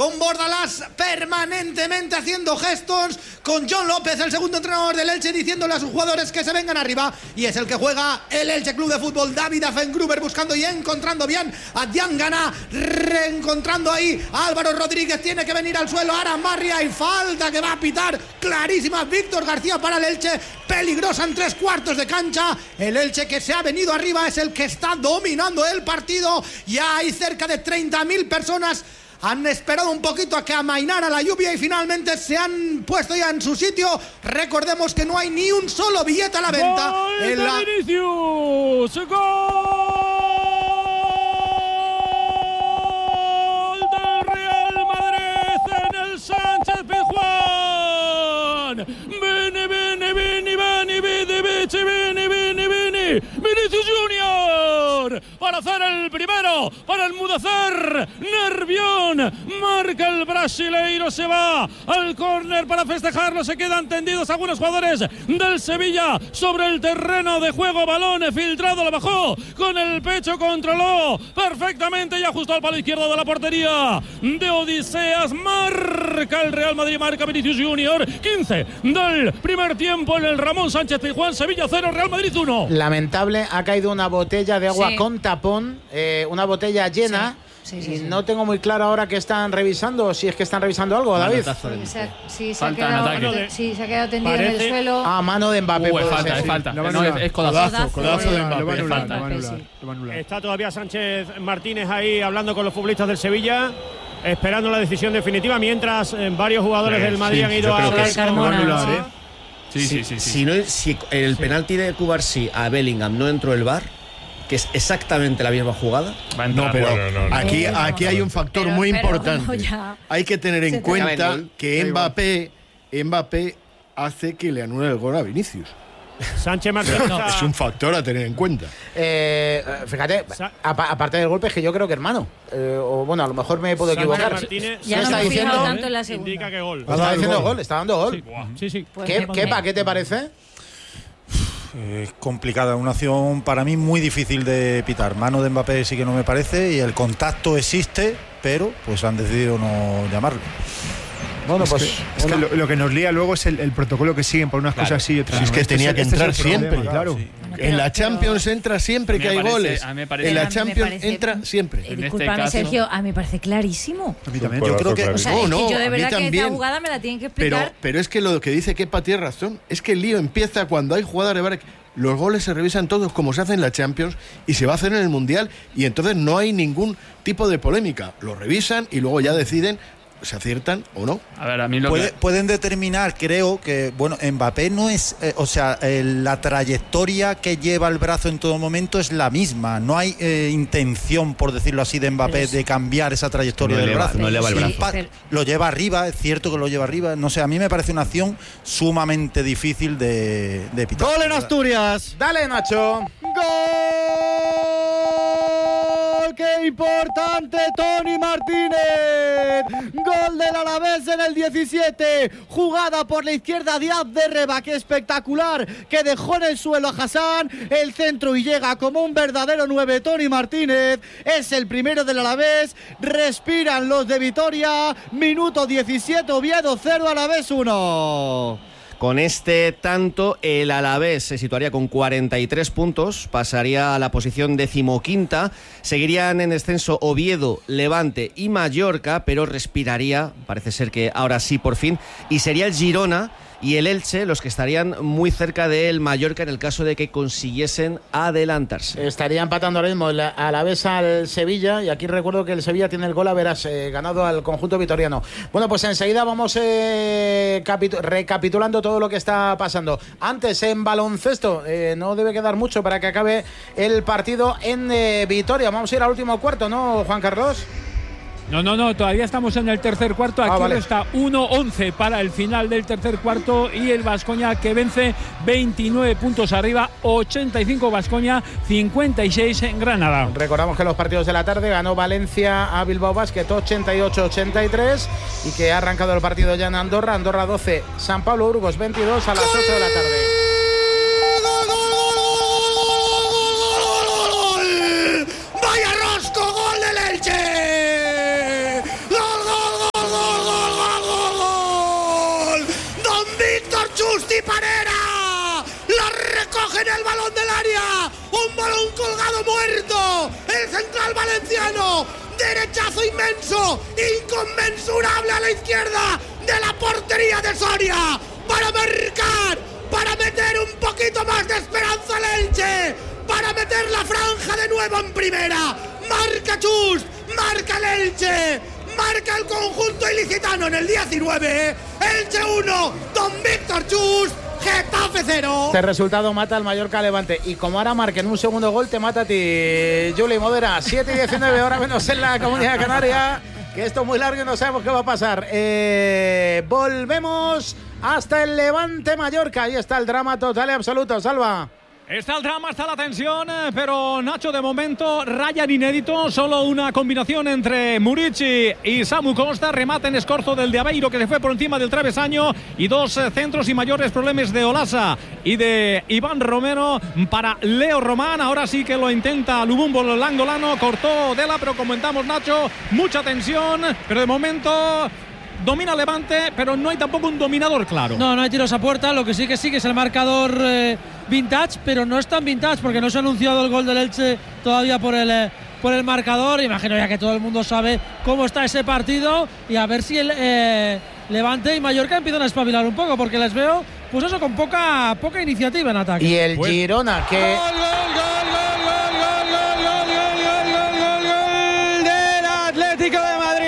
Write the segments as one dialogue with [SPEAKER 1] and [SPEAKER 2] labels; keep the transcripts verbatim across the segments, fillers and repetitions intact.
[SPEAKER 1] con Bordalás permanentemente haciendo gestos, con John López, el segundo entrenador del Elche, diciéndole a sus jugadores que se vengan arriba, y es el que juega el Elche Club de Fútbol. David Afengruber buscando y encontrando bien a Diangana, reencontrando ahí a Álvaro Rodríguez, tiene que venir al suelo Aran Barria y falta que va a pitar clarísima Víctor García para el Elche, peligrosa en tres cuartos de cancha. El Elche, que se ha venido arriba, es el que está dominando el partido. Ya hay cerca de treinta mil personas. Han esperado un poquito a que amainara la lluvia y finalmente se han puesto ya en su sitio. Recordemos que no hay ni un solo billete a la venta.
[SPEAKER 2] ¡Gol
[SPEAKER 1] en
[SPEAKER 2] de
[SPEAKER 1] la...
[SPEAKER 2] Vinicius! ¡Gol del Real Madrid en el Sánchez Pizjuán! ¡Vini, vini, vini, vini, vini, vini, vini, vini, vini! ¡Vinicius Junior! Para hacer el primero, para enmudecer. Nervión, marca el brasileiro, se va al córner para festejarlo. Se quedan tendidos algunos jugadores del Sevilla sobre el terreno de juego. Balón filtrado, lo bajó con el pecho, controló perfectamente y ajustó al palo izquierdo de la portería de Odiseas. Marca el Real Madrid, marca Vinicius Junior. quince del primer tiempo en el Ramón Sánchez Pizjuán. Sevilla cero, Real Madrid uno.
[SPEAKER 3] Lamentable, ha caído una botella de agua
[SPEAKER 4] Sí.
[SPEAKER 3] con tapón, eh, una botella llena.
[SPEAKER 4] Sí, sí, sí,
[SPEAKER 3] y
[SPEAKER 4] sí.
[SPEAKER 3] no tengo muy claro ahora que están revisando, o si es que están revisando algo, David.
[SPEAKER 4] Sí, se ha, sí, se ha
[SPEAKER 2] Falta en
[SPEAKER 4] quedado,
[SPEAKER 2] ataque.
[SPEAKER 4] sí, se ha quedado tendido
[SPEAKER 2] Parece-
[SPEAKER 4] en el suelo.
[SPEAKER 3] Ah, mano de Mbappé.
[SPEAKER 5] Uh, es
[SPEAKER 3] puede
[SPEAKER 5] falta,
[SPEAKER 3] ser,
[SPEAKER 5] es
[SPEAKER 3] sí.
[SPEAKER 5] falta.
[SPEAKER 6] Lo va a
[SPEAKER 5] No,
[SPEAKER 6] anular.
[SPEAKER 5] es, es codazo.
[SPEAKER 4] Codazo,
[SPEAKER 6] codazo de
[SPEAKER 4] eh,
[SPEAKER 6] Mbappé. Lo va a
[SPEAKER 4] es
[SPEAKER 6] anular,
[SPEAKER 4] falta,
[SPEAKER 6] lo va a anular,
[SPEAKER 4] sí.
[SPEAKER 6] lo va a anular.
[SPEAKER 2] Está todavía Sánchez Martínez ahí hablando con los futbolistas del Sevilla, esperando la decisión definitiva, mientras eh, varios jugadores
[SPEAKER 6] Sí,
[SPEAKER 2] del Madrid
[SPEAKER 6] sí,
[SPEAKER 2] han ido
[SPEAKER 6] yo creo
[SPEAKER 2] a
[SPEAKER 6] que
[SPEAKER 2] hablar
[SPEAKER 4] sí.
[SPEAKER 2] con-
[SPEAKER 4] Carmona,
[SPEAKER 6] Lo va a anular,
[SPEAKER 4] ¿no?
[SPEAKER 6] ¿eh?
[SPEAKER 5] Sí, sí, sí. sí.
[SPEAKER 7] Si, no, si el penalti de Cubarsí a Bellingham no entró el V A R, que es exactamente la misma jugada.
[SPEAKER 5] Va a entrar.
[SPEAKER 6] No, pero
[SPEAKER 8] Bueno, no, no.
[SPEAKER 6] aquí,
[SPEAKER 4] Eh,
[SPEAKER 6] aquí hay un factor
[SPEAKER 4] pero-
[SPEAKER 6] muy
[SPEAKER 4] pero
[SPEAKER 6] importante.
[SPEAKER 4] como ya
[SPEAKER 6] Hay que tener en
[SPEAKER 4] se te-
[SPEAKER 6] cuenta
[SPEAKER 7] Ya ven,
[SPEAKER 6] que
[SPEAKER 7] da igual.
[SPEAKER 6] Mbappé, Mbappé hace que le anule el gol a Vinicius.
[SPEAKER 2] Sánchez Martínez. está-
[SPEAKER 6] Es un factor a tener en cuenta.
[SPEAKER 3] Eh, eh, fíjate,
[SPEAKER 2] Sa-
[SPEAKER 3] apa- aparte del golpe, es que yo creo que hermano. Eh, o bueno, a lo mejor me puedo
[SPEAKER 2] Sánchez
[SPEAKER 3] equivocar.
[SPEAKER 2] Martínez
[SPEAKER 4] Ya
[SPEAKER 3] ¿Qué
[SPEAKER 4] no
[SPEAKER 3] está
[SPEAKER 4] me he
[SPEAKER 3] diciendo?
[SPEAKER 4] fijado tanto en la segunda.
[SPEAKER 2] indica que gol.
[SPEAKER 6] Va a
[SPEAKER 3] Está
[SPEAKER 6] dar
[SPEAKER 3] diciendo
[SPEAKER 6] gol.
[SPEAKER 3] gol, está dando gol.
[SPEAKER 2] Sí, sí, sí.
[SPEAKER 4] Pues
[SPEAKER 3] ¿Qué,
[SPEAKER 4] me
[SPEAKER 3] qué, pa, ¿Qué te parece?
[SPEAKER 9] Es complicada, una acción para mí muy difícil de pitar. Mano de Mbappé sí que no me parece y el contacto existe, pero pues han decidido no llamarlo.
[SPEAKER 3] Bueno, pues.
[SPEAKER 6] Es que
[SPEAKER 3] una-
[SPEAKER 6] lo, lo que nos lía luego es el, el protocolo que siguen por unas
[SPEAKER 7] Claro.
[SPEAKER 6] cosas así y otras
[SPEAKER 8] Si es
[SPEAKER 6] no.
[SPEAKER 8] que
[SPEAKER 6] Este
[SPEAKER 8] tenía
[SPEAKER 6] el-
[SPEAKER 8] que
[SPEAKER 6] este es el
[SPEAKER 8] entrar
[SPEAKER 6] problema,
[SPEAKER 8] siempre.
[SPEAKER 6] claro.
[SPEAKER 9] Sí.
[SPEAKER 6] En la
[SPEAKER 4] Pero-
[SPEAKER 6] Champions entra siempre que
[SPEAKER 5] Me
[SPEAKER 6] hay
[SPEAKER 5] parece-
[SPEAKER 6] goles.
[SPEAKER 5] a mí me parece-
[SPEAKER 6] En
[SPEAKER 4] A
[SPEAKER 6] la
[SPEAKER 4] mí me
[SPEAKER 6] Champions
[SPEAKER 4] parece-
[SPEAKER 6] entra siempre.
[SPEAKER 4] Eh,
[SPEAKER 5] En este
[SPEAKER 4] discúlpame,
[SPEAKER 5] caso-
[SPEAKER 4] Sergio, a mí me parece clarísimo.
[SPEAKER 6] A mí también.
[SPEAKER 8] Yo
[SPEAKER 9] creo que-
[SPEAKER 4] O sea,
[SPEAKER 6] No,
[SPEAKER 4] es
[SPEAKER 6] no,
[SPEAKER 4] que yo
[SPEAKER 6] a
[SPEAKER 4] de
[SPEAKER 6] mí
[SPEAKER 4] verdad que
[SPEAKER 6] también.
[SPEAKER 4] esta jugada me la tienen que
[SPEAKER 6] Pero,
[SPEAKER 4] explicar.
[SPEAKER 6] pero es que lo que dice Kepa tiene razón. Es que el lío empieza cuando hay jugadas de V A R. Los goles se revisan todos como se hace en la Champions y se va a hacer en el Mundial y entonces no hay ningún tipo de polémica. Lo revisan y luego ya deciden se aciertan o no.
[SPEAKER 5] A ver, a mí lo
[SPEAKER 9] Puede-
[SPEAKER 5] que...
[SPEAKER 9] pueden determinar, creo que, bueno, Mbappé no es, eh, o sea, eh, la trayectoria que lleva el brazo en todo momento es la misma. No hay eh, intención, por decirlo así, de Mbappé de cambiar esa trayectoria
[SPEAKER 7] No
[SPEAKER 9] del
[SPEAKER 7] eleva-
[SPEAKER 9] brazo.
[SPEAKER 7] no eleva el
[SPEAKER 9] Sí,
[SPEAKER 7] brazo.
[SPEAKER 9] pa- Lo lleva arriba, es cierto que lo lleva arriba. No sé, a mí me parece una acción sumamente difícil de, de pitar.
[SPEAKER 10] ¡Gol en Asturias!
[SPEAKER 3] Dale, Nacho.
[SPEAKER 10] ¡Gol! ¡Qué importante, Toni Martínez! Gol del Alavés en el diecisiete. Jugada por la izquierda de Abderreba, que espectacular, que dejó en el suelo a Hassan. El centro y llega como un verdadero nueve. Toni Martínez es el primero del Alavés. Respiran los de Vitoria. Minuto diecisiete, Oviedo cero, Alavés uno.
[SPEAKER 7] Con este tanto, el Alavés se situaría con cuarenta y tres puntos, pasaría a la posición decimoquinta, seguirían en descenso Oviedo, Levante y Mallorca, pero respiraría, parece ser que ahora sí por fin, y sería el Girona y el Elche los que estarían muy cerca del Mallorca en el caso de que consiguiesen adelantarse.
[SPEAKER 3] Estaría empatando ahora mismo el Alavés al Sevilla y aquí recuerdo que el Sevilla tiene el gol a veras eh, ganado al conjunto vitoriano. Bueno, pues enseguida vamos eh, capitu- recapitulando todo lo que está pasando. Antes en baloncesto, eh, no debe quedar mucho para que acabe el partido en eh, Vitoria. Vamos a ir al último cuarto, ¿no, Juan Carlos?
[SPEAKER 2] No, no, no, todavía estamos en el tercer cuarto. Aquí
[SPEAKER 3] Ah, vale.
[SPEAKER 2] está uno once para el final del tercer cuarto y el Baskonia que vence veintinueve puntos arriba, ochenta y cinco Baskonia, cincuenta y seis en Granada.
[SPEAKER 3] Recordamos que los partidos de la tarde ganó Valencia a Bilbao Basket ochenta y ocho a ochenta y tres y que ha arrancado el partido ya en Andorra. Andorra doce, San Pablo Burgos veintidós a las ocho de la tarde.
[SPEAKER 1] ¡Vaya rosco! ¡Gol del Elche! ¡Gol, gol, área. Un balón colgado muerto. El central valenciano. Derechazo inmenso. Inconmensurable a la izquierda de la portería de Soria. Para marcar. Para meter un poquito más de esperanza al Elche. Para meter la franja de nuevo en primera. Marca Chus. Marca el Elche. Marca el conjunto ilicitano en el diecinueve. Elche uno. Don Víctor Chus. Getafe cero.
[SPEAKER 3] Este resultado mata al Mallorca Levante. Y como ahora marquen un segundo gol, te mata a ti, Juli Modera. siete y diecinueve, ahora menos en la Comunidad Canaria. Que esto es muy largo y no sabemos qué va a pasar. Eh, volvemos hasta el Levante Mallorca. Ahí está el drama total y absoluto. Salva.
[SPEAKER 2] Está el drama, está la tensión, pero Nacho, de momento, Ryan inédito, solo una combinación entre Murici y Samu Costa, remate en escorzo del de Aveiro que se fue por encima del travesaño y dos centros y mayores problemas de Olasa y de Iván Romero para Leo Román. Ahora sí que lo intenta Lubumbo Langolano, cortó Dela, pero comentamos, Nacho, mucha tensión, pero de momento domina Levante, pero no hay tampoco un dominador claro.
[SPEAKER 5] No, no hay tiros a puerta, lo que sí que sí que es el marcador eh, vintage, pero no es tan vintage porque no se ha anunciado el gol del Elche todavía por el, eh, por el marcador. Imagino ya que todo el mundo sabe cómo está ese partido y a ver si el eh, Levante y Mallorca empiezan a espabilar un poco porque les veo, pues eso, con poca, poca iniciativa en ataque.
[SPEAKER 3] Y el
[SPEAKER 5] pues,
[SPEAKER 3] Girona que...
[SPEAKER 5] ¡Gol, gol, gol, gol, gol, gol, gol, gol, gol, gol, gol, gol del Atlético de Madrid!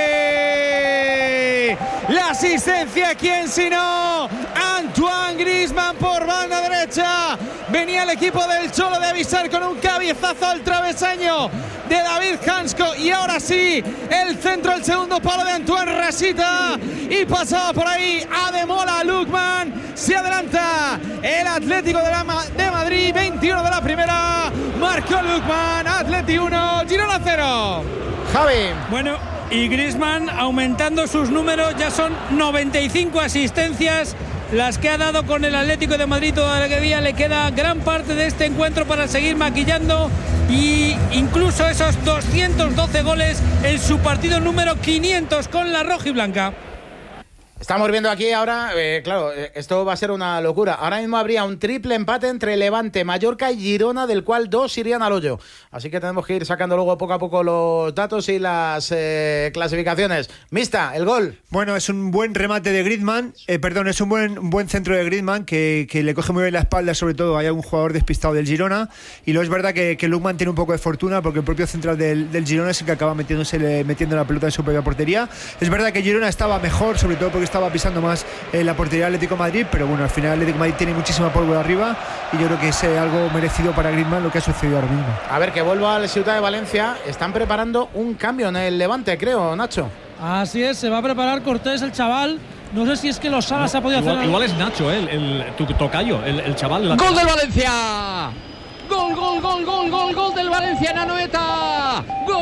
[SPEAKER 5] La asistencia, ¿quién sino? Antoine Griezmann por banda derecha. Venía el equipo del Cholo de avisar con un cabezazo al travesaño de David Hansko. Y ahora sí, el centro, el segundo palo de Antoine Rasita. Y pasaba por ahí Ademola Lukman. Se adelanta el Atlético de, la Ma- de Madrid. veintiuno de la primera. Marcó Lukman. Atleti uno, Girona cero.
[SPEAKER 3] Javi.
[SPEAKER 5] Bueno, y Griezmann aumentando sus números, ya son noventa y cinco asistencias las que ha dado con el Atlético de Madrid. Todavía le queda gran parte de este encuentro para seguir maquillando y incluso esos doscientos doce goles en su partido número quinientos con la rojiblanca.
[SPEAKER 3] Estamos viendo aquí ahora, eh, claro, eh, esto va a ser una locura. Ahora mismo habría un triple empate entre Levante, Mallorca y Girona, del cual dos irían al hoyo. Así que tenemos que ir sacando luego poco a poco los datos y las eh, clasificaciones. Mista, el gol.
[SPEAKER 8] Bueno, es un buen remate de Griezmann, eh, perdón, es un buen, un buen centro de Griezmann que, que le coge muy bien la espalda, sobre todo hay un jugador despistado del Girona. Y luego es verdad que, que Lukman tiene un poco de fortuna porque el propio central del, del Girona es el que acaba metiéndose, metiendo la pelota en su propia portería. Es verdad que Girona estaba mejor, sobre todo porque estaba pisando más eh, la portería del Atlético de Madrid, pero bueno, al final el Atlético de Madrid tiene muchísima pólvora arriba y yo creo que es eh, algo merecido para Griezmann lo que ha sucedido ahora mismo.
[SPEAKER 3] A ver, que vuelvo al Ciudad de Valencia. Están preparando un cambio en el Levante, creo, Nacho.
[SPEAKER 5] Así es, se va a preparar Cortés, el chaval. No sé si es que los Salas no, ha podido
[SPEAKER 2] igual,
[SPEAKER 5] hacer.
[SPEAKER 2] Igual es Nacho, eh, el, el tu tocayo, el, el chaval.
[SPEAKER 11] ¡Gol del Valencia! ¡Gol, gol, gol, gol, gol, gol del Valencia en Anoeta! ¡Gol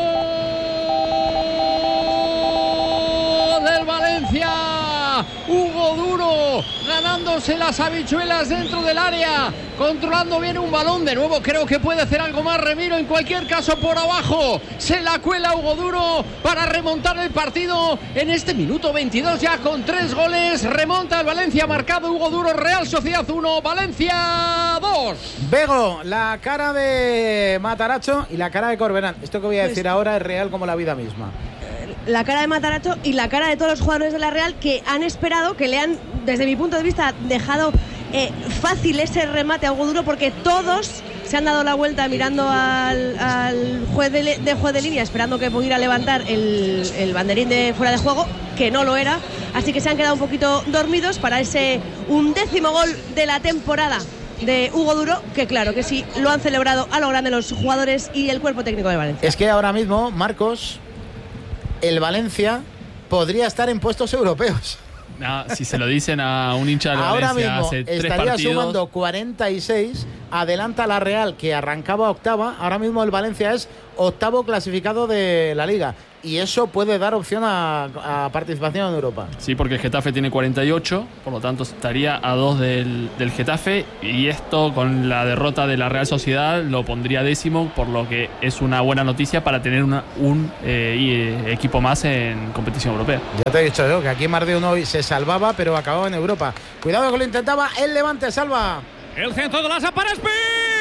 [SPEAKER 11] del Valencia! Hugo Duro ganándose las habichuelas dentro del área, controlando bien un balón. De nuevo creo que puede hacer algo más Remiro. En cualquier caso, por abajo se la cuela Hugo Duro para remontar el partido en este minuto veintidós, ya con tres goles. Remonta el Valencia, marcado Hugo Duro. Real Sociedad uno, Valencia dos.
[SPEAKER 3] Bego, la cara de Mataracho y la cara de Corberán. Esto que voy a decir ahora es real como la vida misma.
[SPEAKER 12] La cara de Mataracho y la cara de todos los jugadores de la Real que han esperado, que le han, desde mi punto de vista, dejado eh, fácil ese remate a Hugo Duro, porque todos se han dado la vuelta mirando al, al juez de, de juez de línea, esperando que pudiera levantar el, el banderín de fuera de juego, que no lo era, así que se han quedado un poquito dormidos para ese undécimo gol de la temporada de Hugo Duro, que claro que sí, lo han celebrado a lo grande los jugadores y el cuerpo técnico de Valencia.
[SPEAKER 3] Es que ahora mismo, Marcos, el Valencia podría estar en puestos europeos.
[SPEAKER 13] Ah, si se lo dicen a un hincha de Valencia
[SPEAKER 3] ahora mismo
[SPEAKER 13] hace tres
[SPEAKER 3] estaría
[SPEAKER 13] partidos,
[SPEAKER 3] sumando cuarenta y seis, adelanta la Real que arrancaba octava. Ahora mismo el Valencia es octavo clasificado de la Liga y eso puede dar opción a, a participación en Europa.
[SPEAKER 13] Sí, porque el Getafe tiene cuarenta y ocho, por lo tanto estaría a dos del, del Getafe, y esto con la derrota de la Real Sociedad lo pondría décimo, por lo que es una buena noticia para tener una, un eh, equipo más en competición europea.
[SPEAKER 3] Ya te he dicho yo que aquí más de uno hoy se salvaba, pero acababa en Europa. Cuidado que lo intentaba el Levante, salva.
[SPEAKER 2] El centro de la para Espí,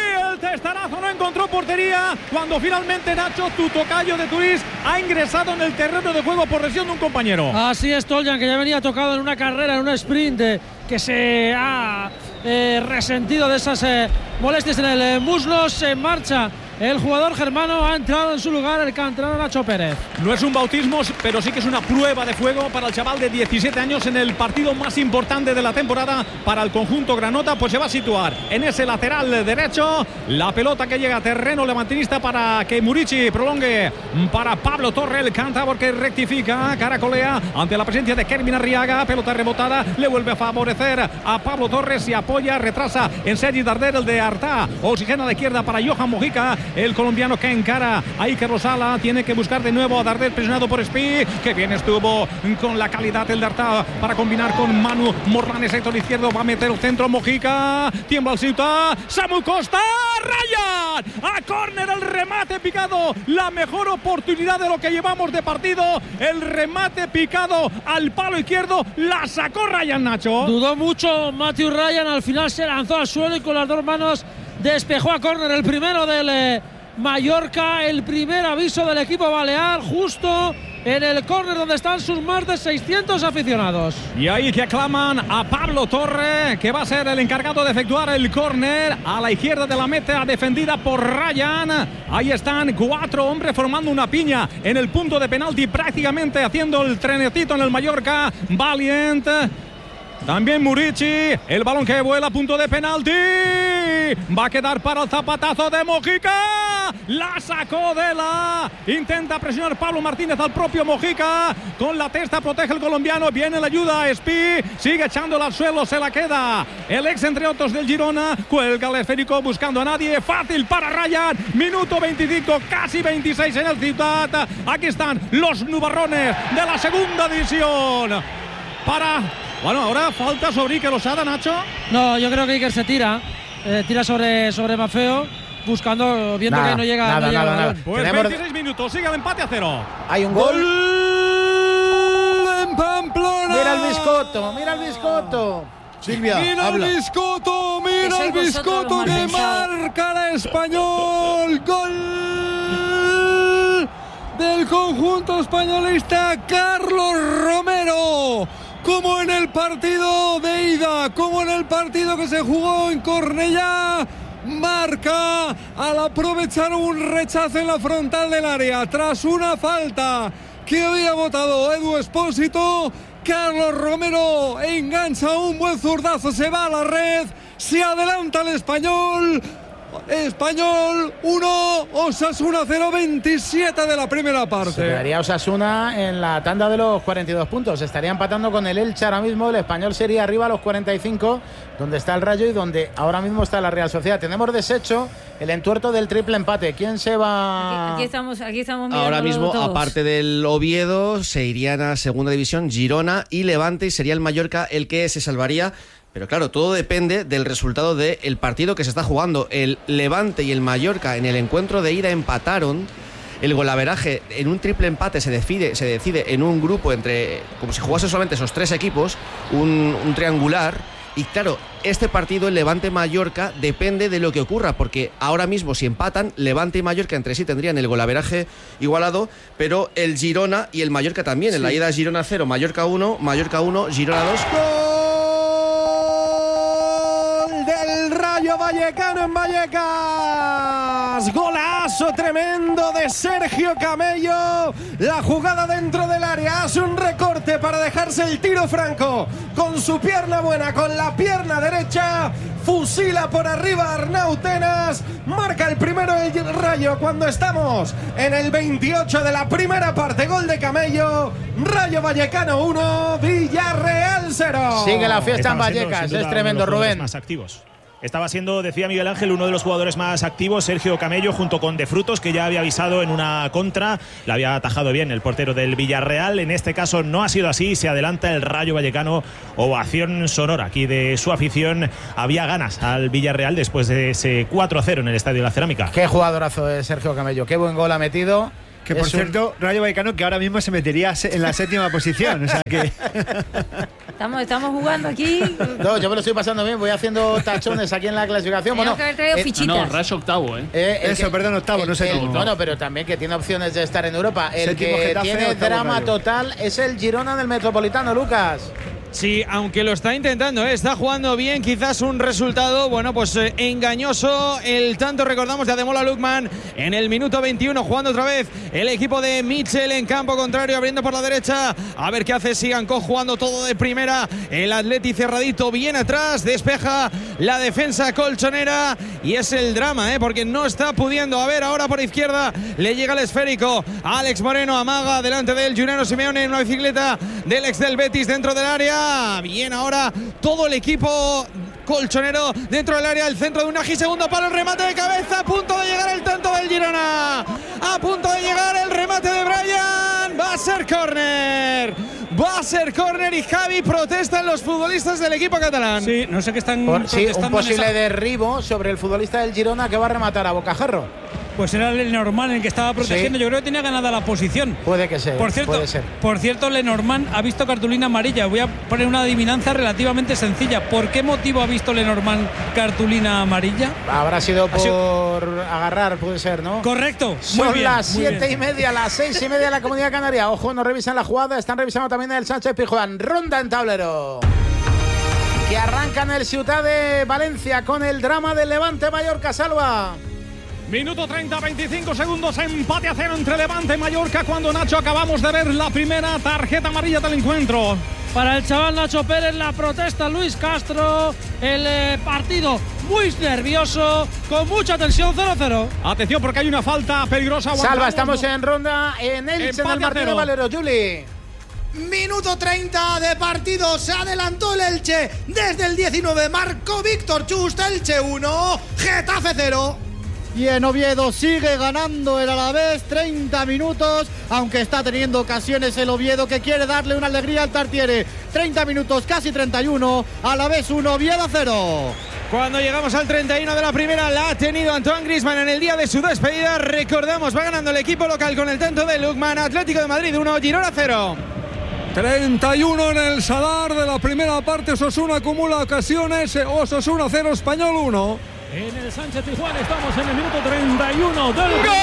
[SPEAKER 14] testarazo, no encontró portería cuando finalmente Nacho, tu tocayo de Turís, ha ingresado en el terreno de juego por lesión de un compañero.
[SPEAKER 15] Así es, Toljan, que ya venía tocado en una carrera, en un sprint eh, que se ha eh, resentido de esas eh, molestias en el eh, muslo. Se marcha el jugador germano, ha entrado en su lugar el canterano Nacho Pérez.
[SPEAKER 14] No es un bautismo, pero sí que es una prueba de fuego para el chaval de diecisiete años en el partido más importante de la temporada para el conjunto granota. Pues se va a situar en ese lateral derecho. La pelota que llega a terreno levantinista para que Murici prolongue para Pablo Torre, el cántabro que rectifica, caracolea ante la presencia de Kermin Arriaga. Pelota rebotada, le vuelve a favorecer a Pablo Torres y apoya, retrasa en Sergi Darder, el de Artà. Oxigena a la izquierda para Johan Mojica, el colombiano que encara a Iker Rosala. Tiene que buscar de nuevo a Darder, presionado por Spi, que bien estuvo con la calidad el de Artà para combinar con Manu Morlanes, sector izquierdo, va a meter el centro Mojica, tiembla el Ciutat, Samu Costa, Ryan, a córner, el remate picado, la mejor oportunidad de lo que llevamos de partido, el remate picado al palo izquierdo, la sacó Ryan, Nacho.
[SPEAKER 15] Dudó mucho Matthew Ryan, al final se lanzó al suelo y con las dos manos despejó a córner, el primero del eh, Mallorca, el primer aviso del equipo balear, justo en el córner donde están sus más de seiscientos aficionados.
[SPEAKER 14] Y ahí que aclaman a Pablo Torre, que va a ser el encargado de efectuar el córner a la izquierda de la meta, defendida por Ryan. Ahí están cuatro hombres formando una piña en el punto de penalti, prácticamente haciendo el trenecito en el Mallorca. Valiant, también Murici, el balón que vuela a punto de penalti, va a quedar para el zapatazo de Mojica, la sacó de la, intenta presionar Pablo Martínez al propio Mojica, con la testa protege el colombiano, viene la ayuda a Spi, sigue echándola al suelo, se la queda el ex entre otros del Girona, cuelga el esférico buscando a nadie, fácil para Ryan, minuto veinticinco, casi veintiséis en el Ciutat. Aquí están los nubarrones de la segunda división para... Bueno, ahora falta sobre Iker Losada, Nacho.
[SPEAKER 15] No, yo creo que Iker se tira, eh, tira sobre, sobre Mafeo, buscando, viendo
[SPEAKER 3] nada,
[SPEAKER 15] que no llega,
[SPEAKER 3] nada,
[SPEAKER 15] no llega
[SPEAKER 3] nada,
[SPEAKER 15] el balón.
[SPEAKER 3] nada.
[SPEAKER 14] Pues
[SPEAKER 3] Tenemos...
[SPEAKER 14] veintiséis minutos, sigue el empate a cero.
[SPEAKER 3] Hay un gol.
[SPEAKER 5] ¡Gol en Pamplona!
[SPEAKER 3] Mira el biscotto, mira el biscotto.
[SPEAKER 6] Silvia,
[SPEAKER 5] mira
[SPEAKER 6] habla.
[SPEAKER 5] el biscotto, mira el biscotto que marca el Español. Gol del conjunto españolista, Carlos Romero. Como en el partido de ida, como en el partido que se jugó en Cornellá, marca al aprovechar un rechazo en la frontal del área tras una falta que había votado Edu Espósito. Carlos Romero engancha un buen zurdazo, se va a la red, se adelanta el Español. Español uno, Osasuna cero, veintisiete de la primera parte.
[SPEAKER 3] Se quedaría Osasuna en la tanda de los cuarenta y dos puntos. Estaría empatando con el Elche ahora mismo. El Español sería arriba a los cuarenta y cinco, donde está el Rayo y donde ahora mismo está la Real Sociedad. Tenemos deshecho el entuerto del triple empate. ¿Quién se va?
[SPEAKER 4] Aquí, aquí estamos, aquí estamos
[SPEAKER 7] ahora mismo,
[SPEAKER 4] todos.
[SPEAKER 7] aparte del Oviedo, se irían a segunda división Girona y Levante, y sería el Mallorca el que se salvaría. Pero claro, todo depende del resultado del partido que se está jugando. El Levante y el Mallorca en el encuentro de ida empataron. El golaveraje en un triple empate se decide, se decide en un grupo entre, como si jugase solamente esos tres equipos, un, un triangular. Y claro, este partido, el Levante-Mallorca, depende de lo que ocurra, porque ahora mismo si empatan, Levante y Mallorca entre sí tendrían el golaveraje igualado, pero el Girona y el Mallorca también. Sí. En la ida Girona cero, Mallorca uno, Mallorca uno, Girona dos.
[SPEAKER 5] Del Rayo Vallecano en Vallecas, golazo tremendo de Sergio Camello, la jugada dentro del área, hace un recorte para dejarse el tiro franco con su pierna buena, con la pierna derecha, fusila por arriba a Arnau Tenas, marca el primero el Rayo cuando estamos en el veintiocho de la primera parte, gol de Camello. Rayo Vallecano uno, Villarreal cero.
[SPEAKER 3] Sigue la fiesta en Vallecas, es tremendo, Rubén.
[SPEAKER 16] Más activos. Estaba siendo, decía Miguel Ángel, uno de los jugadores más activos, Sergio Camello, junto con De Frutos, que ya había avisado en una contra, la había atajado bien el portero del Villarreal. En este caso no ha sido así, se adelanta el Rayo Vallecano, ovación sonora aquí de su afición. Había ganas al Villarreal después de ese cuatro a cero en el Estadio de la Cerámica.
[SPEAKER 3] Qué jugadorazo es Sergio Camello, qué buen gol ha metido.
[SPEAKER 8] Que por
[SPEAKER 3] es
[SPEAKER 8] cierto,
[SPEAKER 3] un...
[SPEAKER 8] Rayo Vallecano que ahora mismo se metería en la séptima posición, o sea que...
[SPEAKER 4] Estamos, estamos jugando aquí.
[SPEAKER 3] No, yo me lo estoy pasando bien, voy haciendo tachones aquí en la clasificación.
[SPEAKER 4] Tenemos
[SPEAKER 3] Bueno,
[SPEAKER 4] que haber traído
[SPEAKER 3] eh,
[SPEAKER 4] fichitas.
[SPEAKER 13] No, Rayo octavo, ¿eh?
[SPEAKER 3] eh, el
[SPEAKER 8] Eso,
[SPEAKER 3] que-
[SPEAKER 8] perdón, octavo, no sé
[SPEAKER 3] el-
[SPEAKER 8] cómo.
[SPEAKER 3] Bueno, pero también que tiene opciones de estar en Europa. El
[SPEAKER 8] Séptimo
[SPEAKER 3] que
[SPEAKER 8] Getafe,
[SPEAKER 3] tiene
[SPEAKER 8] octavo
[SPEAKER 3] drama
[SPEAKER 8] Rayo.
[SPEAKER 3] total es el Girona del Metropolitano, Lucas.
[SPEAKER 5] Sí, aunque lo está intentando, ¿eh? Está jugando bien, quizás un resultado, bueno, pues eh, engañoso. El tanto, recordamos, de Ademola Lookman en el minuto veintiuno, jugando otra vez el equipo de Mitchell en campo contrario, abriendo por la derecha. A ver qué hace Sigankov, jugando todo de primera. El Atleti cerradito bien atrás, despeja la defensa colchonera y es el drama, ¿eh? Porque no está pudiendo. A ver, ahora por izquierda le llega el esférico. Alex Moreno amaga delante del Juliano Simeone en una bicicleta del ex del Betis dentro del área. Bien, ahora todo el equipo colchonero dentro del área, el centro de Unagi, segundo palo, el remate de cabeza, a punto de llegar el tanto del Girona, a punto de llegar el remate de Brian, va a ser córner, va a ser córner y Javi, protestan los futbolistas del equipo catalán.
[SPEAKER 14] Sí, no sé qué están
[SPEAKER 3] Por- sí, un
[SPEAKER 14] protestando en
[SPEAKER 3] posible
[SPEAKER 14] esa-
[SPEAKER 3] derribo sobre el futbolista del Girona que va a rematar a bocajarro.
[SPEAKER 14] Pues era Lenormand el que estaba protegiendo.
[SPEAKER 3] Sí.
[SPEAKER 14] Yo creo que tenía ganada la posición.
[SPEAKER 3] Puede que sea.
[SPEAKER 14] Por cierto,
[SPEAKER 3] puede ser.
[SPEAKER 14] por cierto, Lenormand ha visto cartulina amarilla. Voy a poner una adivinanza relativamente sencilla. ¿Por qué motivo ha visto Lenormand cartulina amarilla?
[SPEAKER 3] Habrá sido por
[SPEAKER 14] Ha sido-
[SPEAKER 3] agarrar, puede ser, ¿no?
[SPEAKER 14] Correcto.
[SPEAKER 3] Son
[SPEAKER 14] Muy bien,
[SPEAKER 3] las
[SPEAKER 14] muy
[SPEAKER 3] siete
[SPEAKER 14] bien.
[SPEAKER 3] y media, las seis y media de la Comunidad Canaria. Ojo, no revisan la jugada, están revisando también el Sánchez Pizjuán. Ronda en tablero. Que arranca en el Ciutat de Valencia con el drama del Levante Mallorca. Salva.
[SPEAKER 14] Minuto treinta, veinticinco segundos, empate a cero entre Levante y Mallorca cuando, Nacho, acabamos de ver la primera tarjeta amarilla del encuentro. Para el chaval Nacho Pérez, la protesta Luis Castro, el eh, partido muy nervioso, con mucha tensión, cero cero. Atención porque hay una falta peligrosa.
[SPEAKER 3] Salva,
[SPEAKER 14] aguantamos.
[SPEAKER 3] estamos en ronda en Elche, en
[SPEAKER 14] Empate a
[SPEAKER 3] el Martín
[SPEAKER 14] cero.
[SPEAKER 3] Valero. Juli.
[SPEAKER 1] Minuto treinta de partido, se adelantó el Elche desde el diecinueve, marcó Víctor Chust, Elche uno, Getafe cero.
[SPEAKER 10] Y en Oviedo sigue ganando el Alavés, treinta minutos, aunque está teniendo ocasiones el Oviedo que quiere darle una alegría al Tartiere. treinta minutos, casi treinta y uno, Alavés uno, Oviedo cero.
[SPEAKER 5] Cuando llegamos al treinta y uno de la primera, la ha tenido Antoine Griezmann en el día de su despedida. Recordamos, va ganando el equipo local con el tanto de Lookman. Atlético de Madrid uno, Girona cero.
[SPEAKER 17] treinta y uno en el Sadar de la primera parte. Osasuna acumula ocasiones. Osasuna cero, Español uno.
[SPEAKER 14] En el Sánchez Pizjuán estamos en el minuto treinta y uno del
[SPEAKER 5] ¡Gol!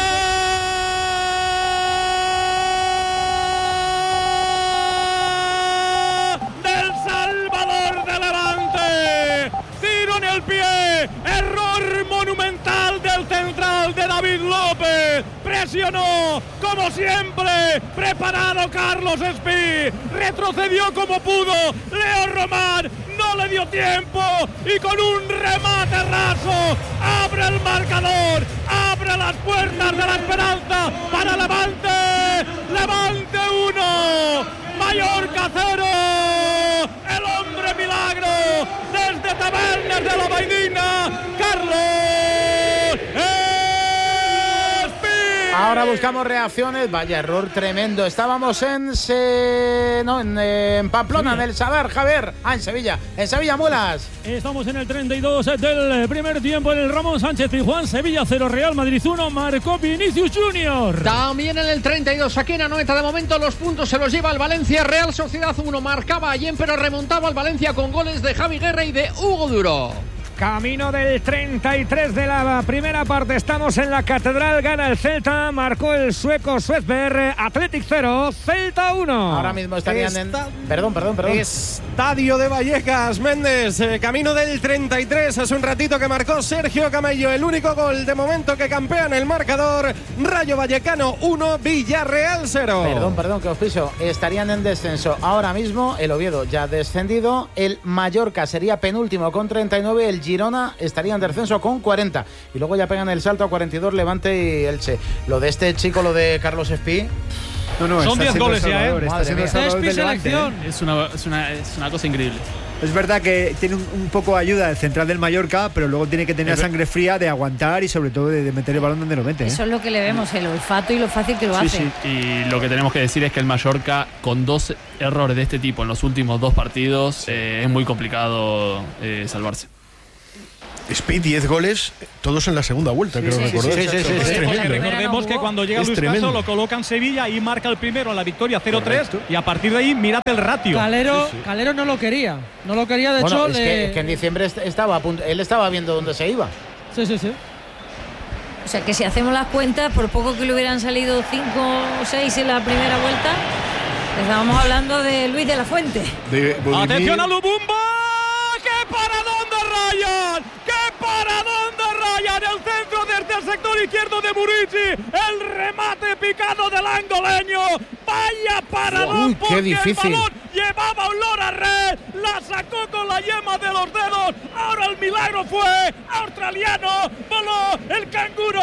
[SPEAKER 14] del Salvador de Levante. Tiro en el pie, error monumental del central de David López. Presionó, como siempre, preparado Carlos Espí. Retrocedió como pudo Leo Román. No le dio tiempo y con un remate raso abre el marcador, abre las puertas de la esperanza para Levante. Levante uno, Mallorca cero. El hombre milagro desde Tabernas de la Baidina, Carlos Espí.
[SPEAKER 3] Ahora buscamos reacciones. Vaya error tremendo. Estábamos en Se... no, en, eh, en Pamplona,
[SPEAKER 14] Sevilla.
[SPEAKER 3] en el Sadar, Javier. Ah, en Sevilla. En Sevilla, Mulas.
[SPEAKER 14] Estamos en el treinta y dos del primer tiempo en el Ramón Sánchez Pizjuán. Sevilla cero, Real Madrid uno, marcó Vinicius Junior.
[SPEAKER 11] También en el treinta y dos, aquí en Anoeta, de momento los puntos se los lleva el Valencia. Real Sociedad uno, marcaba ayer, pero remontaba al Valencia con goles de Javi Guerra y de Hugo Duro.
[SPEAKER 14] Camino del treinta y tres de la primera parte, estamos en la Catedral, gana el Celta, marcó el sueco Suezberg, Athletic cero, Celta uno.
[SPEAKER 3] Ahora mismo estarían en...
[SPEAKER 7] Está-
[SPEAKER 3] Perdón, perdón, perdón.
[SPEAKER 7] Estadio de Vallecas, Méndez, eh, camino del treinta y tres, hace un ratito que marcó Sergio Camello, el único gol de momento que campea en el marcador. Rayo Vallecano uno, Villarreal cero.
[SPEAKER 3] Perdón, perdón, que os piso. Estarían en descenso ahora mismo. El Oviedo ya descendido. El Mallorca sería penúltimo con treinta y nueve. El Girona estaría en descenso con cuarenta. Y luego ya pegan el salto a cuarenta y dos Levante y Elche. Lo de este chico, lo de Carlos Espí.
[SPEAKER 8] No, no,
[SPEAKER 14] Son
[SPEAKER 8] está
[SPEAKER 14] diez
[SPEAKER 8] siendo
[SPEAKER 14] goles
[SPEAKER 8] el
[SPEAKER 14] ya, ¿eh?
[SPEAKER 8] Salvador, está
[SPEAKER 3] Madre
[SPEAKER 8] siendo el
[SPEAKER 3] mía.
[SPEAKER 8] Salvador
[SPEAKER 14] Espi
[SPEAKER 8] del Levante,
[SPEAKER 14] selección.
[SPEAKER 8] ¿eh?
[SPEAKER 13] Es una, es, una, es una cosa increíble.
[SPEAKER 8] Es verdad que tiene un, un poco de ayuda el central del Mallorca, pero luego tiene que tener
[SPEAKER 13] Es ver-
[SPEAKER 8] sangre fría de aguantar y sobre todo de, de meter el balón donde lo mete. ¿eh?
[SPEAKER 4] Eso es lo que le vemos, el olfato y lo fácil que lo
[SPEAKER 8] Sí,
[SPEAKER 4] hace.
[SPEAKER 8] sí.
[SPEAKER 13] Y lo que tenemos que decir es que el Mallorca, con dos errores de este tipo en los últimos dos partidos, eh, es muy complicado eh, salvarse.
[SPEAKER 6] Speed, diez goles, todos en la segunda vuelta,
[SPEAKER 14] Sí,
[SPEAKER 6] creo
[SPEAKER 14] sí,
[SPEAKER 6] recordar.
[SPEAKER 14] sí, sí, sí, sí,
[SPEAKER 6] Es
[SPEAKER 14] sí.
[SPEAKER 6] tremendo.
[SPEAKER 14] Porque recordemos que cuando llega
[SPEAKER 6] Es
[SPEAKER 14] Luis
[SPEAKER 6] tremendo.
[SPEAKER 14] Caso lo coloca en Sevilla y marca el primero en la victoria cero tres y a partir de ahí mirad el ratio.
[SPEAKER 15] Calero, Calero no lo quería. No lo quería, de
[SPEAKER 3] Bueno,
[SPEAKER 15] hecho.
[SPEAKER 3] es,
[SPEAKER 15] le-
[SPEAKER 3] que, es que en diciembre est- estaba a punto- él estaba viendo dónde se iba.
[SPEAKER 15] Sí, sí, sí.
[SPEAKER 4] O sea que si hacemos las cuentas, por poco que le hubieran salido cinco o seis en la primera vuelta, estábamos hablando de Luis de la Fuente.
[SPEAKER 6] De Budimir.
[SPEAKER 14] Atención a Lubumba. ¡Qué paradón de Ryan! ¡Qué paradón de Ryan! El centro desde el sector izquierdo de Murici. El remate picado del angoleño. ¡Vaya paradón!
[SPEAKER 3] Uy, qué
[SPEAKER 14] porque
[SPEAKER 3] difícil.
[SPEAKER 14] el balón llevaba olor a red. La sacó con la yema de los dedos. Ahora el milagro fue australiano. Voló el canguro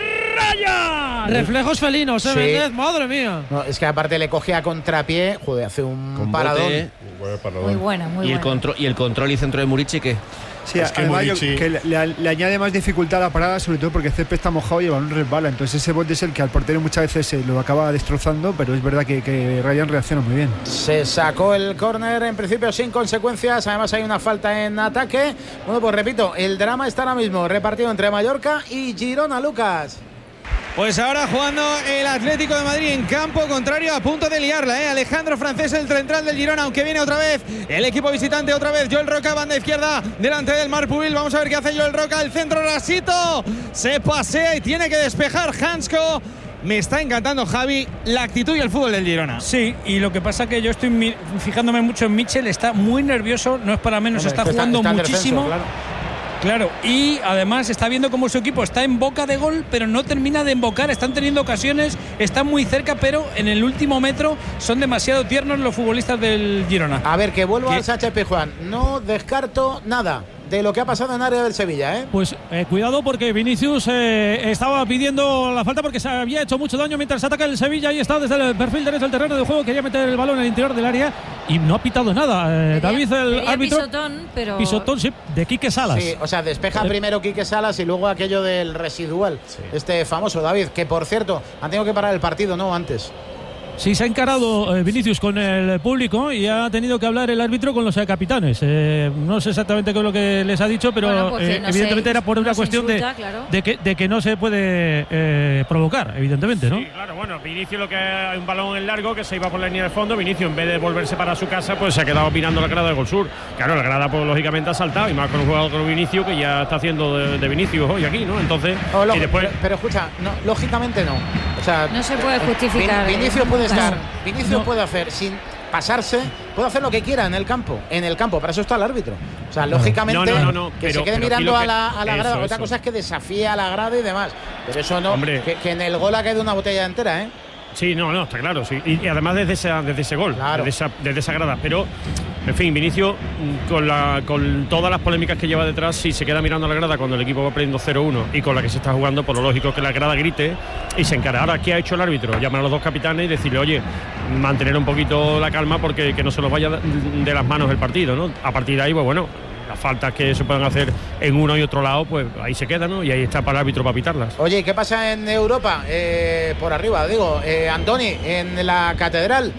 [SPEAKER 14] Ryan.
[SPEAKER 15] Reflejos felinos, ¿eh,
[SPEAKER 3] Sí.
[SPEAKER 15] Méndez? Madre mía.
[SPEAKER 3] No, es que aparte le coge a contrapié, joder, hace un
[SPEAKER 7] Con
[SPEAKER 3] paradón.
[SPEAKER 7] bote.
[SPEAKER 4] Muy buena, muy
[SPEAKER 7] y el
[SPEAKER 4] buena.
[SPEAKER 7] control y el control y centro de Murici que
[SPEAKER 8] Sí,
[SPEAKER 6] Es que
[SPEAKER 8] además yo-
[SPEAKER 6] Murici-
[SPEAKER 8] que le, le- le añade más dificultad a la parada, sobre todo porque el césped está mojado y el balón resbala. Entonces ese bote es el que al portero muchas veces se lo acaba destrozando, pero es verdad que, que Ryan reacciona muy bien.
[SPEAKER 3] Se sacó el córner en principio sin consecuencias. Además hay una falta en ataque. Bueno, pues repito, el drama está ahora mismo repartido entre Mallorca y Girona, Lucas.
[SPEAKER 5] Pues ahora jugando el Atlético de Madrid en campo contrario, a punto de liarla, ¿eh? Alejandro Francés, el central del Girona, aunque viene otra vez el equipo visitante, otra vez Joel Roca, banda izquierda, delante del Marpubil. Vamos a ver qué hace Joel Roca, el centro rasito, se pasea y tiene que despejar Hansko. Me está encantando, Javi, la actitud y el fútbol del Girona.
[SPEAKER 18] Sí, y lo que pasa que yo estoy mi- fijándome mucho en Mitchell, está muy nervioso, no es para menos,
[SPEAKER 3] Hombre,
[SPEAKER 18] está
[SPEAKER 3] es que
[SPEAKER 18] jugando
[SPEAKER 3] está en descenso,
[SPEAKER 18] muchísimo.
[SPEAKER 3] claro.
[SPEAKER 18] Claro, y además está viendo cómo su equipo está en boca de gol, pero no termina de embocar. Están teniendo ocasiones, están muy cerca, pero en el último metro son demasiado tiernos los futbolistas del Girona.
[SPEAKER 3] A ver, que vuelvo
[SPEAKER 18] ¿Qué?
[SPEAKER 3] al Sánchez Pizjuán. No descarto nada de lo que ha pasado en área del Sevilla, ¿eh?
[SPEAKER 2] Pues eh, cuidado porque Vinicius eh, estaba pidiendo la falta porque se había hecho mucho daño mientras ataca el Sevilla y está desde el perfil derecho del terreno de juego. Quería meter el balón en el interior del área y no ha pitado nada. Eh, David, el
[SPEAKER 4] Quería
[SPEAKER 2] árbitro.
[SPEAKER 4] pisotón, pero
[SPEAKER 2] Pisotón, sí, de Quique Salas.
[SPEAKER 3] Sí, o sea, despeja
[SPEAKER 2] Eh,
[SPEAKER 3] primero Quique Salas y luego aquello del residual. Este famoso David, que por cierto, han tenido que parar el partido, ¿no? Antes.
[SPEAKER 2] Sí, se ha encarado eh, Vinicius con el público y ha tenido que hablar el árbitro con los eh, capitanes. Eh, no sé exactamente qué es lo que les ha dicho, pero
[SPEAKER 4] Bueno, pues que
[SPEAKER 2] eh,
[SPEAKER 4] no
[SPEAKER 2] evidentemente
[SPEAKER 4] se-
[SPEAKER 2] era por una
[SPEAKER 4] no se
[SPEAKER 2] cuestión de,
[SPEAKER 4] insulta, claro.
[SPEAKER 2] de, que, de que no se puede eh, provocar, evidentemente, ¿no?
[SPEAKER 19] Sí, claro, bueno, Vinicius lo que hay un balón en largo que se iba por la línea de fondo. Vinicius, en vez de volverse para su casa, pues se ha quedado mirando la grada de Gol Sur. Claro, la grada, pues lógicamente ha saltado, y más con un jugador como Vinicius que ya está haciendo de, de Vinicius hoy aquí, ¿no? Entonces,
[SPEAKER 3] Oh, lo-
[SPEAKER 19] y después.
[SPEAKER 3] pero, pero escucha, no, lógicamente no. O sea,
[SPEAKER 4] No se puede
[SPEAKER 3] eh,
[SPEAKER 4] justificar,
[SPEAKER 3] Vin- Vinicius
[SPEAKER 4] eh,
[SPEAKER 3] puede
[SPEAKER 4] nunca.
[SPEAKER 3] estar, Vinicius
[SPEAKER 2] No.
[SPEAKER 3] puede hacer sin pasarse, puede hacer lo que quiera en el campo, en el campo, para eso está el árbitro. O sea, lógicamente
[SPEAKER 19] No, no, no, no,
[SPEAKER 3] que
[SPEAKER 19] pero-
[SPEAKER 3] se quede
[SPEAKER 19] pero aquí
[SPEAKER 3] mirando
[SPEAKER 19] lo
[SPEAKER 3] a
[SPEAKER 19] que-
[SPEAKER 3] la, a la
[SPEAKER 19] eso,
[SPEAKER 3] grada. Otra
[SPEAKER 19] eso.
[SPEAKER 3] cosa es que desafíe a la grada y demás. Pero eso no,
[SPEAKER 19] Hombre.
[SPEAKER 3] que, que en el gol ha caído una botella entera, ¿eh?
[SPEAKER 19] Sí, no, no, está claro, sí. Y, y además desde, esa, desde ese gol,
[SPEAKER 3] Claro.
[SPEAKER 19] desde, esa, desde esa grada. Pero, en fin, Vinicius, mm, con, la, con todas las polémicas que lleva detrás, si se queda mirando a la grada cuando el equipo va perdiendo cero uno y con la que se está jugando, por lo lógico es que la grada grite y se encara. Ahora, ¿qué ha hecho el árbitro? Llamar a los dos capitanes y decirle, oye, mantener un poquito la calma porque que no se nos vaya de, de las manos el partido, ¿no? A partir de ahí, pues bueno, las faltas que se puedan hacer en uno y otro lado, pues ahí se quedan, ¿no? Y ahí está para el árbitro para pitarlas.
[SPEAKER 3] Oye, ¿y qué pasa en Europa? Eh, por arriba, digo, eh, Antoni, en la catedral.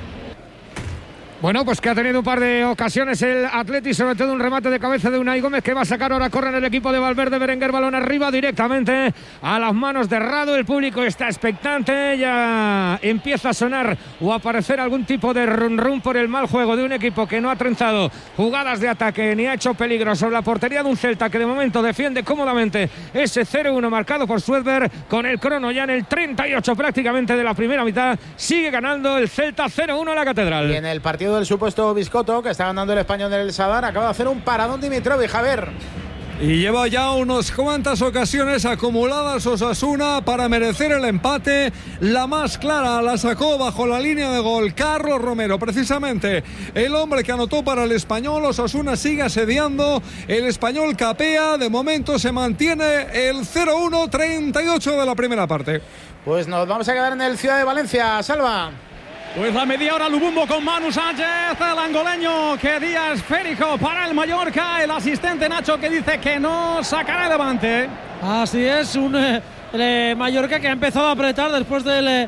[SPEAKER 20] Bueno, pues que ha tenido un par de ocasiones el Atleti, sobre todo un remate de cabeza de Unai Gómez que va a sacar ahora, corre en el equipo de Valverde. Berenguer, balón arriba directamente a las manos de Rado. El público está expectante, ya empieza a sonar o a aparecer algún tipo de run run por el mal juego de un equipo que no ha trenzado jugadas de ataque ni ha hecho peligro sobre la portería de un Celta que de momento defiende cómodamente ese cero uno marcado por Suedberg, con el crono ya en el treinta y ocho prácticamente de la primera mitad. Sigue ganando el Celta cero uno en la catedral.
[SPEAKER 3] Y en el partido del supuesto Biscotto, que está ganando el Español en el Sadar, acaba de hacer un paradón Dimitrovic, Javier.
[SPEAKER 17] Y lleva ya unas cuantas ocasiones acumuladas Osasuna para merecer el empate. La más clara la sacó bajo la línea de gol Carlos Romero, precisamente el hombre que anotó para el Español. Osasuna sigue asediando, el Español capea, de momento se mantiene el cero uno, treinta y ocho de la primera parte.
[SPEAKER 3] Pues nos vamos a quedar en el Ciudad de Valencia, Salva.
[SPEAKER 14] Pues la media hora Lubumbo con Manu Sánchez, el angoleño que día esférico para el Mallorca, el asistente Nacho que dice que no sacará el Levante.
[SPEAKER 15] Así es, un eh, eh, Mallorca que ha empezado a apretar después del, eh,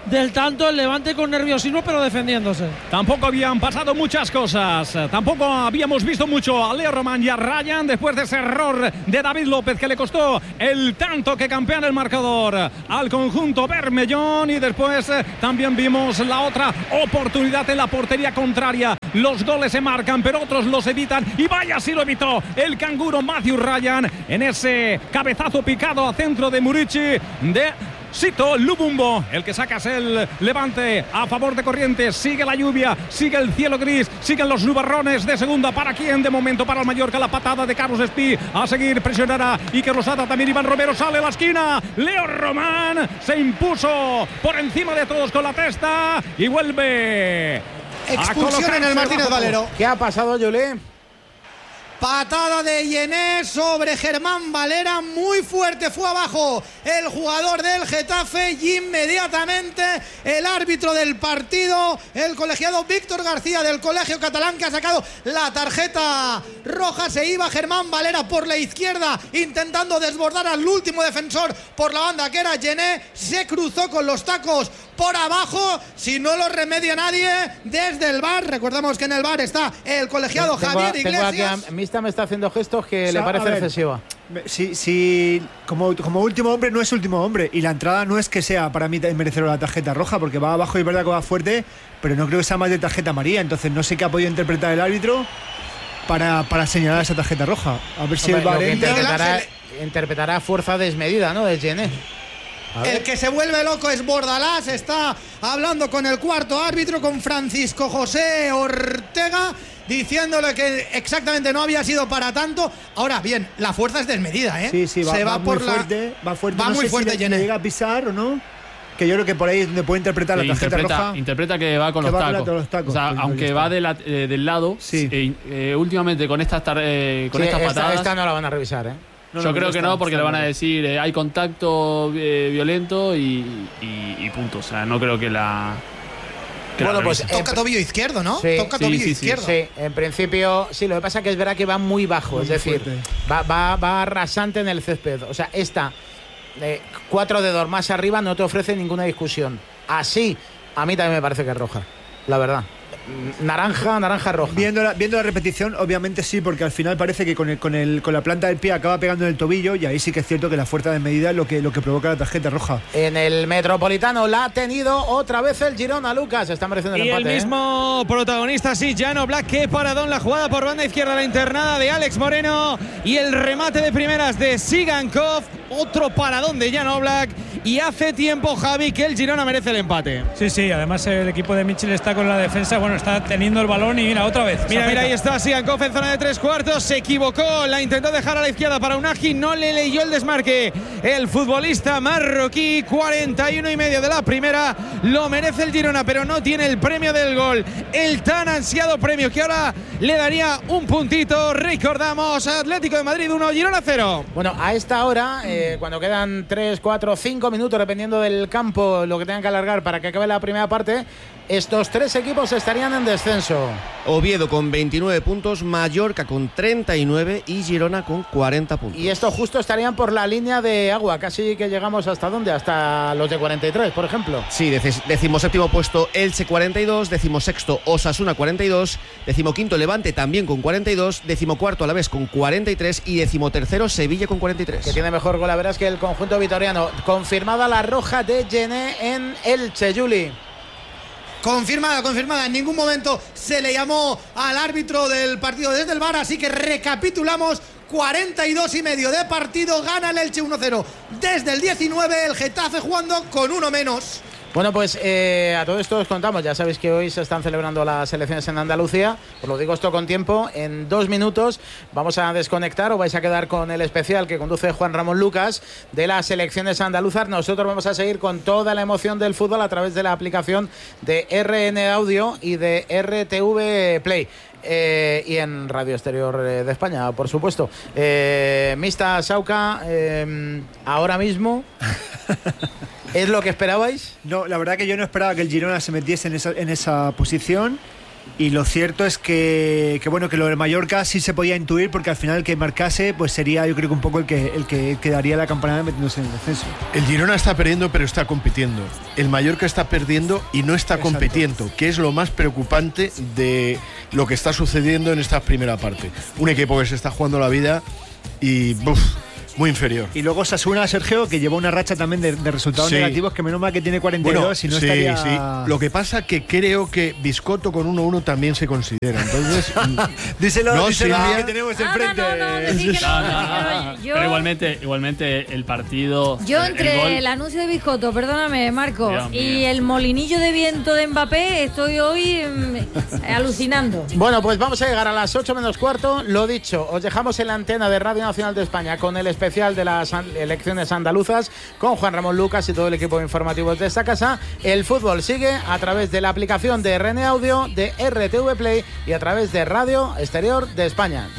[SPEAKER 15] del tanto, el Levante con nerviosismo pero defendiéndose.
[SPEAKER 14] Tampoco habían pasado muchas cosas, tampoco habíamos visto mucho a Leo Román y a Ryan después de ese error de David López que le costó el tanto que campean el marcador al conjunto bermellón, y después eh, también vimos la otra oportunidad en la portería contraria. Los goles se marcan pero otros los evitan, y vaya si lo evitó el canguro Matthew Ryan en ese cabezazo picado a centro de Murici de Sito Lubumbo. El que saca es el Levante a favor de Corrientes. Sigue la lluvia, sigue el cielo gris, siguen los nubarrones de segunda. ¿Para quién? De momento para el Mallorca. La patada de Carlos Espí. A seguir presionará Iker Losada, también Iván Romero. Sale a la esquina. Leo Román se impuso por encima de todos con la testa y vuelve.
[SPEAKER 1] Expulsión en el Martínez Valero.
[SPEAKER 3] ¿Qué ha pasado, Yolé?
[SPEAKER 1] Patada de Yené sobre Germán Valera, muy fuerte, fue abajo el jugador del Getafe y inmediatamente el árbitro del partido, el colegiado Víctor García del Colegio Catalán, que ha sacado la tarjeta roja. Se iba Germán Valera por la izquierda intentando desbordar al último defensor por la banda, que era Yené, se cruzó con los tacos por abajo. Si no lo remedia nadie desde el V A R, recordamos que en el V A R está el colegiado
[SPEAKER 3] tengo,
[SPEAKER 1] Javier
[SPEAKER 3] tengo
[SPEAKER 1] Iglesias.
[SPEAKER 3] Aquí a, Mista me está haciendo gestos que
[SPEAKER 8] O sea,
[SPEAKER 3] le parece
[SPEAKER 8] a ver,
[SPEAKER 3] excesiva.
[SPEAKER 8] Si, si como, como último hombre no es último hombre, y la entrada no es que sea para mí merecedor la tarjeta roja, porque va abajo y es verdad que va fuerte, pero no creo que sea más de tarjeta amarilla. Entonces no sé qué ha podido interpretar el árbitro para, para señalar esa tarjeta roja. A ver si
[SPEAKER 3] Hombre,
[SPEAKER 8] el V A R entra.
[SPEAKER 3] interpretará, interpretará fuerza desmedida, ¿no? De Yené.
[SPEAKER 1] El que se vuelve loco es Bordalás, está hablando con el cuarto árbitro, con Francisco José Ortega, diciéndole que exactamente no había sido para tanto. Ahora bien, la fuerza es desmedida, ¿eh?
[SPEAKER 8] Sí, sí, va,
[SPEAKER 1] se va,
[SPEAKER 8] va
[SPEAKER 1] por
[SPEAKER 8] muy
[SPEAKER 1] la
[SPEAKER 8] fuerte, va fuerte,
[SPEAKER 1] va
[SPEAKER 8] no
[SPEAKER 1] muy
[SPEAKER 8] sé
[SPEAKER 1] fuerte
[SPEAKER 8] si le,
[SPEAKER 1] Yené.
[SPEAKER 8] le llega a pisar o no. Que yo creo que por ahí es donde puede interpretar la tarjeta
[SPEAKER 13] interpreta,
[SPEAKER 8] roja.
[SPEAKER 13] interpreta que va con,
[SPEAKER 8] que
[SPEAKER 13] los,
[SPEAKER 8] va
[SPEAKER 13] tacos.
[SPEAKER 8] con los tacos.
[SPEAKER 13] O sea,
[SPEAKER 8] Pues
[SPEAKER 13] aunque va de la, eh, del lado,
[SPEAKER 8] sí.
[SPEAKER 13] eh, eh, últimamente con estas, tar, eh, con
[SPEAKER 3] Sí,
[SPEAKER 13] estas
[SPEAKER 3] esta,
[SPEAKER 13] patadas.
[SPEAKER 3] esta no la van a revisar, ¿eh?
[SPEAKER 13] No, yo no, creo que no, porque le van a decir eh, hay contacto eh, violento y, y, y punto. O sea, no creo que la. Que
[SPEAKER 3] bueno,
[SPEAKER 13] la
[SPEAKER 3] pues
[SPEAKER 1] toca tobillo izquierdo, ¿no?
[SPEAKER 3] Sí,
[SPEAKER 1] toca
[SPEAKER 3] sí,
[SPEAKER 1] tobillo
[SPEAKER 3] sí,
[SPEAKER 1] izquierdo.
[SPEAKER 3] Sí, en principio, sí, lo que pasa es que es verdad que va muy bajo, muy es decir, va, va, va rasante en el césped. O sea, esta, eh, cuatro dedos más arriba, no te ofrece ninguna discusión. Así, a mí también me parece que es roja, la verdad. Naranja, naranja roja.
[SPEAKER 8] Viendo la, viendo la repetición, obviamente sí, porque al final parece que con, el, con, el, con la planta del pie acaba pegando en el tobillo, y ahí sí que es cierto que la fuerza de medida es lo que, lo que provoca la tarjeta roja.
[SPEAKER 3] En el Metropolitano la ha tenido otra vez el Girona, Lucas. Está mereciendo el
[SPEAKER 5] y
[SPEAKER 3] empate.
[SPEAKER 5] el mismo
[SPEAKER 3] ¿eh?
[SPEAKER 5] protagonista, sí, Llano Black. Qué paradón, la jugada por banda izquierda, la internada de Alex Moreno y el remate de primeras de Sigankov. Otro paradón de Llano Black. Y hace tiempo, Javi, que el Girona merece el empate.
[SPEAKER 18] Sí, sí, además el equipo de Michel está con la defensa, bueno, está teniendo el balón y mira, otra vez.
[SPEAKER 5] Mira, mira, ahí está Sigankov en zona de tres cuartos, se equivocó, la intentó dejar a la izquierda para Unagi, no le leyó el desmarque el futbolista marroquí. Cuarenta y uno y medio de la primera, lo merece el Girona, pero no tiene el premio del gol, el tan ansiado premio que ahora le daría un puntito. Recordamos, Atlético de Madrid uno, Girona cero.
[SPEAKER 3] Bueno, a esta hora, eh, cuando quedan tres, cuatro, cinco minutos, dependiendo del campo, lo que tengan que alargar para que acabe la primera parte, estos tres equipos estarían en descenso.
[SPEAKER 7] Oviedo con veintinueve puntos, Mallorca con treinta y nueve y Girona con cuarenta puntos.
[SPEAKER 3] Y estos justo estarían por la línea de agua, casi que llegamos hasta dónde, hasta los de cuarenta y tres, por ejemplo.
[SPEAKER 7] Sí, decimoséptimo puesto Elche cuarenta y dos, decimosexto Osasuna cuarenta y dos, decimoquinto Levante también con cuarenta y dos, decimocuarto Alavés con cuarenta y tres y decimotercero Sevilla con cuarenta y tres.
[SPEAKER 3] Que tiene mejor gol, la verdad es que el conjunto vitoriano. Confirmada la roja de Yené en Elche, Juli.
[SPEAKER 1] Confirmada, confirmada. En ningún momento se le llamó al árbitro del partido desde el V A R, así que recapitulamos. cuarenta y dos y medio de partido, gana el Elche uno cero. Desde el diecinueve, el Getafe jugando con uno menos.
[SPEAKER 3] Bueno, pues eh, a todo esto os contamos. Ya sabéis que hoy se están celebrando las elecciones en Andalucía. Os lo digo esto con tiempo. En dos minutos vamos a desconectar o vais a quedar con el especial que conduce Juan Ramón Lucas de las elecciones andaluzas. Nosotros vamos a seguir con toda la emoción del fútbol a través de la aplicación de R N Audio y de R T V Play. Eh, y en Radio Exterior de España, por supuesto. Eh, Mista Sauca, eh, ahora mismo... ¿Es lo que esperabais?
[SPEAKER 8] No, la verdad que yo no esperaba que el Girona se metiese en esa, en esa posición. Y lo cierto es que, que bueno, que lo del Mallorca sí se podía intuir, porque al final el que marcase pues sería, yo creo que un poco el que el que quedaría la campanada metiéndose en el descenso.
[SPEAKER 6] El Girona está perdiendo, pero está compitiendo. El Mallorca está perdiendo y no está
[SPEAKER 8] Exacto.
[SPEAKER 6] compitiendo, que es lo más preocupante de lo que está sucediendo en esta primera parte. Un equipo que se está jugando la vida y buf, muy inferior.
[SPEAKER 8] Y luego Osasuna, Sergio, que lleva una racha también de, de resultados
[SPEAKER 6] Sí.
[SPEAKER 8] negativos, que menos mal que tiene cuarenta y dos,
[SPEAKER 6] Bueno,
[SPEAKER 8] si no
[SPEAKER 6] sí,
[SPEAKER 8] estaría...
[SPEAKER 6] sí. Lo que pasa que creo que Biscotto con uno uno también se considera. Entonces,
[SPEAKER 8] díselo,
[SPEAKER 6] no,
[SPEAKER 8] díselo
[SPEAKER 6] Silvia.
[SPEAKER 8] que tenemos
[SPEAKER 4] Ah,
[SPEAKER 8] enfrente.
[SPEAKER 4] no, no, decir que no, no, no, yo-
[SPEAKER 13] Pero igualmente, igualmente el partido.
[SPEAKER 4] Yo
[SPEAKER 13] el
[SPEAKER 4] entre
[SPEAKER 13] gol-
[SPEAKER 4] el anuncio de Biscotto, perdóname Marco,
[SPEAKER 13] Dios mío.
[SPEAKER 4] y el molinillo de viento de Mbappé, estoy hoy mm, alucinando.
[SPEAKER 3] Bueno, pues vamos a llegar a las ocho menos cuarto. Lo dicho, os dejamos en la antena de Radio Nacional de España con el especial de las an- elecciones andaluzas, con Juan Ramón Lucas y todo el equipo informativo de esta casa. El fútbol sigue a través de la aplicación de R N Audio, de R T V Play y a través de Radio Exterior de España.